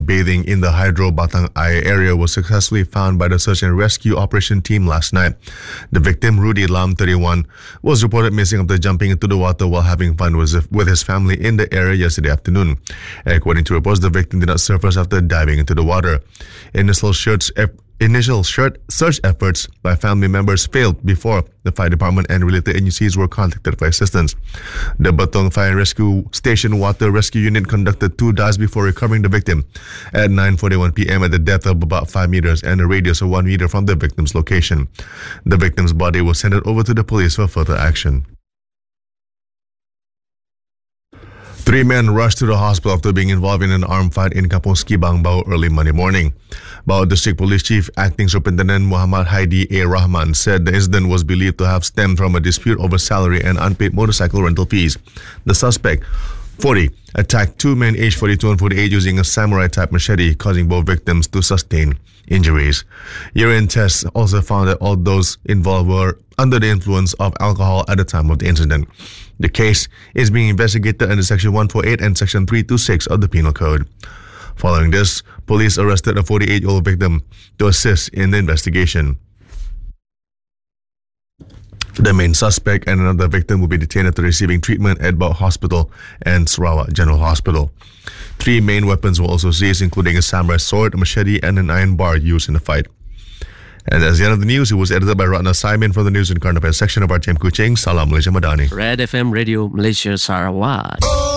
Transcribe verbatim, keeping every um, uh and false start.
bathing in the Hydro Batang Ai area was successfully found by the search and rescue operation team last night. The victim, Rudy Lam, thirty-one, was reported missing after jumping into the water while having fun with with his family in the area yesterday afternoon. According to reports, the victim did not surface after diving into the water. Initial search Initial search efforts by family members failed before the fire department and related agencies were contacted for assistance. The Batong Fire and Rescue Station Water Rescue Unit conducted two dives before recovering the victim at nine forty-one p.m. at the depth of about five meters and a radius of one meter from the victim's location. The victim's body was handed over to the police for further action. Three men rushed to the hospital after being involved in an armed fight in Kampung Skibang, Bau early Monday morning. Bau District Police Chief Acting Superintendent Muhammad Haidi A. Rahman said the incident was believed to have stemmed from a dispute over salary and unpaid motorcycle rental fees. The suspect, forty, attacked two men aged forty-two and forty-eight using a samurai-type machete, causing both victims to sustain injuries. Urine tests also found that all those involved were under the influence of alcohol at the time of the incident. The case is being investigated under Section one forty-eight and Section three twenty-six of the Penal Code. Following this, police arrested a forty-eight-year-old victim to assist in the investigation. The main suspect and another victim will be detained after receiving treatment at Bau Hospital and Sarawak General Hospital. Three main weapons were also seized, including a samurai sword, a machete, and an iron bar used in the fight. And that's the end of the news. It was edited by Ratna Simon from the News and Current Affairs section of R T M Kuching. Salam Malaysia Madani. Red F M Radio Malaysia Sarawak.